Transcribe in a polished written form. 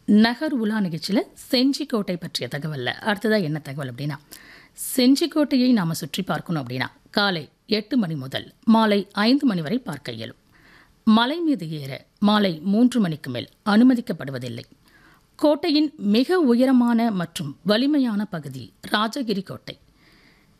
நகர் உலா நிகழ்ச்சியில் செஞ்சிக்கோட்டை பற்றிய தகவலில் அடுத்ததாக என்ன தகவல் அப்படின்னா, செஞ்சிக்கோட்டையை நாம் சுற்றி பார்க்கணும் அப்படின்னா காலை 8 மணி முதல் மாலை 5 மணி வரை பார்க்க இயலும். மலை மீது ஏற மாலை 3 மணிக்கு மேல் அனுமதிக்கப்படுவதில்லை. கோட்டையின் மிக உயரமான மற்றும் வலிமையான பகுதி ராஜகிரி கோட்டை.